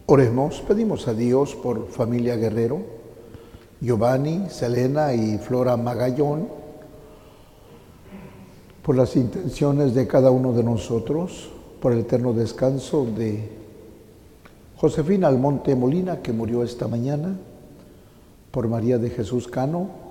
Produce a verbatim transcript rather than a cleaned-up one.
Oremos, pedimos a Dios por familia Guerrero, Giovanni, Selena y Flora Magallón, por las intenciones de cada uno de nosotros, por el eterno descanso de Josefina Almonte Molina, que murió esta mañana, por María de Jesús Cano,